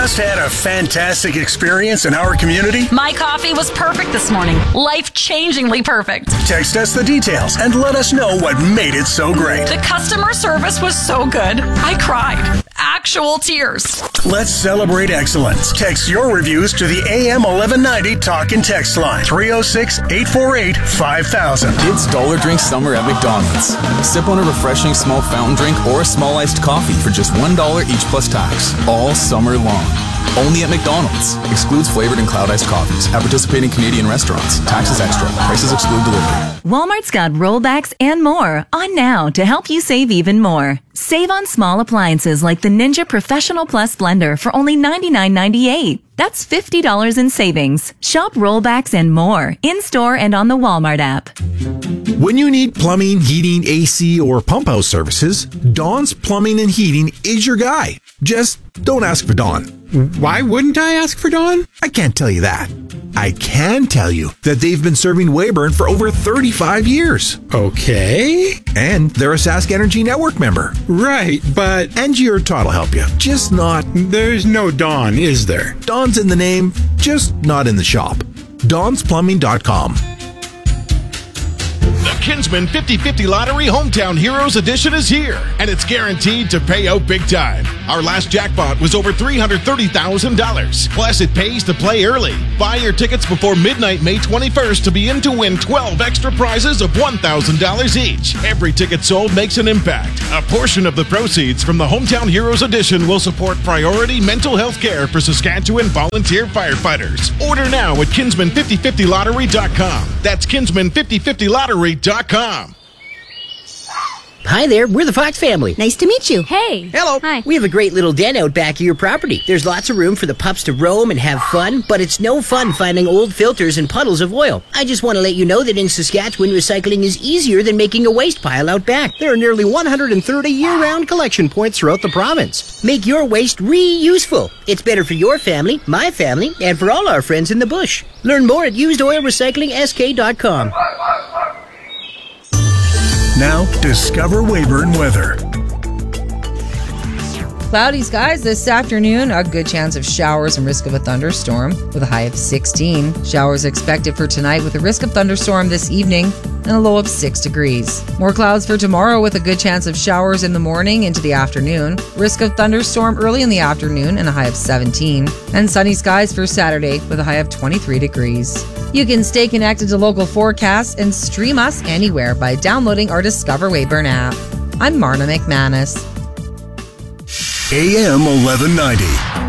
Just had a fantastic experience in our community? My coffee was perfect this morning. Life-changingly perfect. Text us the details and let us know what made it so great. The customer service was so good. I cried. Actual tears. Let's celebrate excellence. Text your reviews to the AM 1190 Talk and Text line. 306-848-5000. It's Dollar Drink Summer at McDonald's. Sip on a refreshing small fountain drink or a small iced coffee for just $1 each plus tax. All summer long. Only at McDonald's. Excludes flavored and cloud iced coffees. At participating Canadian restaurants. Taxes extra. Prices exclude delivery. Walmart's got rollbacks and more on now to help you save even more. Save on small appliances like the Ninja Professional Plus blender for only $99.98. That's $50 in savings. Shop rollbacks and more in-store and on the Walmart app. When you need plumbing, heating, AC, or pump house services, Dawn's Plumbing and Heating is your guy. Just don't ask for Dawn. Why wouldn't I ask for Dawn? I can't tell you that. I can tell you that they've been serving Weyburn for over 35 years. Okay. And they're a Sask Energy Network member. Right, but... Angie or Todd will help you. Just not... There's no Dawn, is there? Dawn's in the name, just not in the shop. Dawn'sPlumbing.com. The Kinsman 50/50 Lottery Hometown Heroes Edition is here, and it's guaranteed to pay out big time. Our last jackpot was over $330,000. Plus, it pays to play early. Buy your tickets before midnight May 21st to be in to win 12 extra prizes of $1,000 each. Every ticket sold makes an impact. A portion of the proceeds from the Hometown Heroes Edition will support priority mental health care for Saskatchewan volunteer firefighters. Order now at Kinsman5050lottery.com. That's Kinsman5050lottery.com. Hi there, we're the Fox family. Nice to meet you. Hey. Hello. Hi. We have a great little den out back of your property. There's lots of room for the pups to roam and have fun, but it's no fun finding old filters and puddles of oil. I just want to let you know that in Saskatchewan, recycling is easier than making a waste pile out back. There are nearly 130 year-round collection points throughout the province. Make your waste reuseful. It's better for your family, my family, and for all our friends in the bush. Learn more at usedoilrecyclingsk.com. Now, discover Weyburn weather. Cloudy skies this afternoon. A good chance of showers and risk of a thunderstorm with a high of 16. Showers expected for tonight with a risk of thunderstorm this evening and a low of 6 degrees. More clouds for tomorrow with a good chance of showers in the morning into the afternoon. Risk of thunderstorm early in the afternoon and a high of 17. And sunny skies for Saturday with a high of 23 degrees. You can stay connected to local forecasts and stream us anywhere by downloading our Discover Weyburn app. I'm Marna McManus. AM 1190.